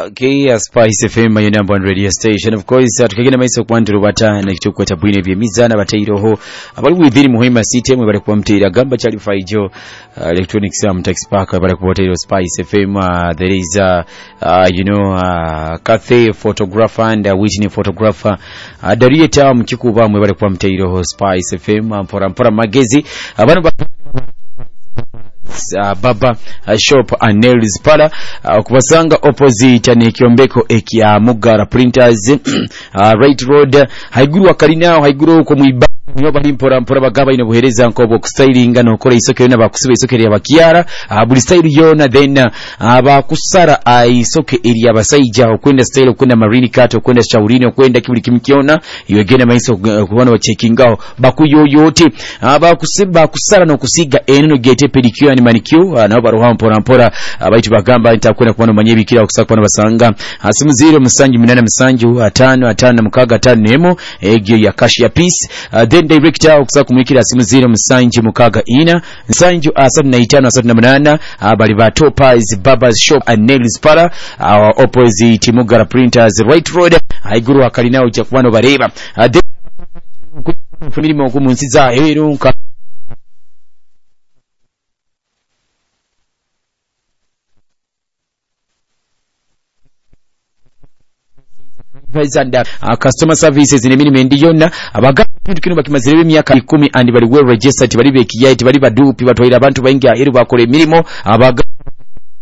Okay, Spice FM, your number one radio station. Of course, tukagenda maiso kwandiro bata na kitukweta bwine byemizana batairoho abali within muhima system bali kwamtira gamba chali faijo electronics tax park bali kuotero Spice FM. There is Cathay photographer and Whitney photographer Darieta mkikuba mwe bali kwamtiro Spice FM mpora magezi abantu Baba shop and nails pala kubasanga opposite ne kyombeko ekya Mugara printers right road haiguru akalinao haiguru uko muiba niyo bali mpora bagaba ino buhereza nkobo kustylinga no kola isoke na bakusiba isoke ya bakiara buli style yona then abakusara isoke eri abasayija okwenda style okwenda marine cut okwenda shaurino okwenda kibuli kimkiona yegena maiso kubona wa checkingaho bakuyoyote abakusiba kusara no kusiga eno gete pedicure ni manicure na baruha mpora abaiti bagamba ntakwenda kubona manyebikira okusaka kubona basanga asimu 0 musanji 8 musanji 5 mukaga 5 nemo egyo ya cash ya peace then director okusaka kumwikira asimu 0 musanji mukaga ina musanji 785 bali ba Topaz Barbers Shop and Nails Para opposite Mugara Printers right road haiguru akalinao cha kubano bareba family mo kumunsiza herunka and customer services in eminiment yonna abaga kino bakimazire emyaka 10 and bali well registered bali bekiyaiti bali badupi batwaira abantu baingi aheru bakole milimo abaga